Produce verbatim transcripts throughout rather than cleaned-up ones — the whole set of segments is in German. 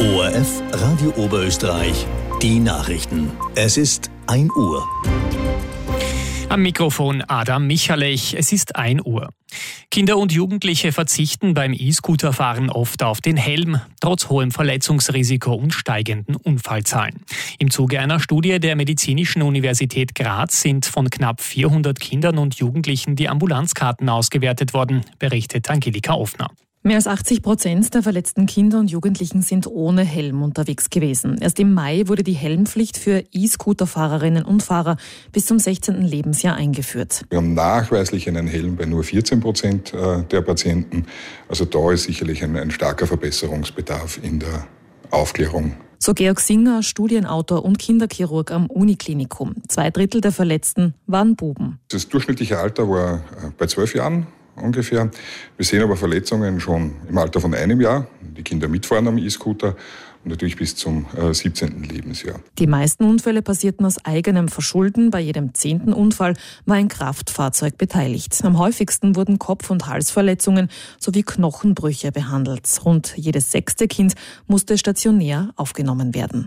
O R F Radio Oberösterreich, die Nachrichten. Es ist ein Uhr. Am Mikrofon Adam Michalech. Es ist ein Uhr. Kinder und Jugendliche verzichten beim E-Scooter-Fahren oft auf den Helm, trotz hohem Verletzungsrisiko und steigenden Unfallzahlen. Im Zuge einer Studie der Medizinischen Universität Graz sind von knapp vierhundert Kindern und Jugendlichen die Ambulanzkarten ausgewertet worden, berichtet Angelika Offner. Mehr als achtzig Prozent der verletzten Kinder und Jugendlichen sind ohne Helm unterwegs gewesen. Erst im Mai wurde die Helmpflicht für E-Scooter-Fahrerinnen und Fahrer bis zum sechzehnten Lebensjahr eingeführt. Wir haben nachweislich einen Helm bei nur vierzehn Prozent der Patienten. Also da ist sicherlich ein, ein starker Verbesserungsbedarf in der Aufklärung. So Georg Singer, Studienautor und Kinderchirurg am Uniklinikum. Zwei Drittel der Verletzten waren Buben. Das durchschnittliche Alter war bei zwölf Jahren. Ungefähr. Wir sehen aber Verletzungen schon im Alter von einem Jahr, die Kinder mitfahren am E-Scooter und natürlich bis zum äh, siebzehnten Lebensjahr. Die meisten Unfälle passierten aus eigenem Verschulden. Bei jedem zehnten Unfall war ein Kraftfahrzeug beteiligt. Am häufigsten wurden Kopf- und Halsverletzungen sowie Knochenbrüche behandelt. Rund jedes sechste Kind musste stationär aufgenommen werden.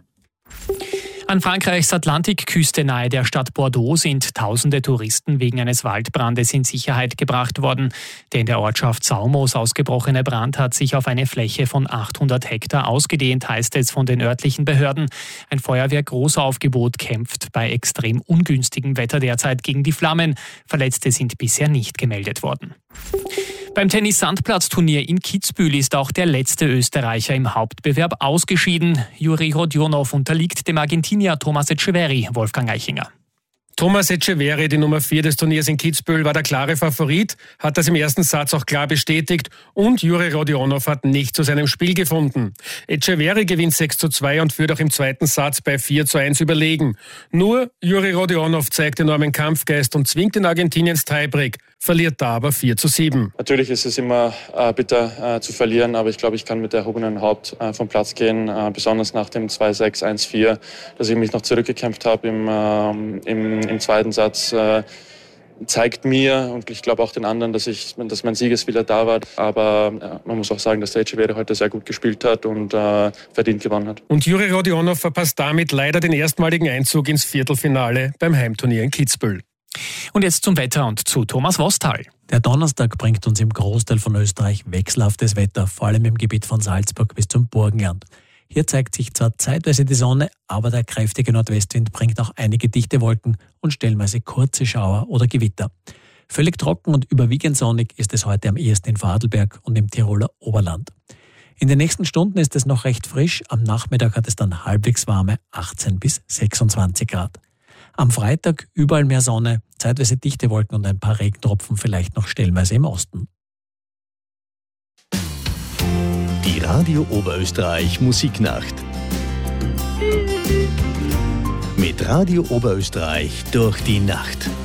An Frankreichs Atlantikküste nahe der Stadt Bordeaux sind tausende Touristen wegen eines Waldbrandes in Sicherheit gebracht worden. Der in der Ortschaft Saumos ausgebrochene Brand hat sich auf eine Fläche von achthundert Hektar ausgedehnt, heißt es von den örtlichen Behörden. Ein Feuerwehr-Großaufgebot kämpft bei extrem ungünstigem Wetter derzeit gegen die Flammen. Verletzte sind bisher nicht gemeldet worden. Beim Tennis-Sandplatzturnier in Kitzbühel ist auch der letzte Österreicher im Hauptbewerb ausgeschieden. Juri Rodionov unterliegt dem Argentinier Thomas Etcheverry, Wolfgang Eichinger. Thomas Etcheverry, die Nummer vier des Turniers in Kitzbühel, war der klare Favorit, hat das im ersten Satz auch klar bestätigt und Juri Rodionov hat nicht zu seinem Spiel gefunden. Etcheverry gewinnt sechs zu zwei und führt auch im zweiten Satz bei vier zu eins überlegen. Nur Juri Rodionov zeigt enormen Kampfgeist und zwingt den Argentinier ins Tiebreak, verliert da aber vier zu sieben. Natürlich ist es immer äh, bitter äh, zu verlieren, aber ich glaube, ich kann mit erhobenem Haupt äh, vom Platz gehen, äh, besonders nach dem zwei sechs eins vier, dass ich mich noch zurückgekämpft habe im, äh, im Im zweiten Satz äh, zeigt mir und ich glaube auch den anderen, dass, ich, dass mein Siegeswille da war. Aber ja, man muss auch sagen, dass der Etcheverry heute sehr gut gespielt hat und äh, verdient gewonnen hat. Und Juri Rodionov verpasst damit leider den erstmaligen Einzug ins Viertelfinale beim Heimturnier in Kitzbühel. Und jetzt zum Wetter und zu Thomas Wostal. Der Donnerstag bringt uns im Großteil von Österreich wechselhaftes Wetter, vor allem im Gebiet von Salzburg bis zum Burgenland. Hier zeigt sich zwar zeitweise die Sonne, aber der kräftige Nordwestwind bringt auch einige dichte Wolken und stellenweise kurze Schauer oder Gewitter. Völlig trocken und überwiegend sonnig ist es heute am ehesten in Vorarlberg und im Tiroler Oberland. In den nächsten Stunden ist es noch recht frisch, am Nachmittag hat es dann halbwegs warme achtzehn bis sechsundzwanzig Grad. Am Freitag überall mehr Sonne, zeitweise dichte Wolken und ein paar Regentropfen vielleicht noch stellenweise im Osten. Die Radio Oberösterreich Musiknacht. Mit Radio Oberösterreich durch die Nacht.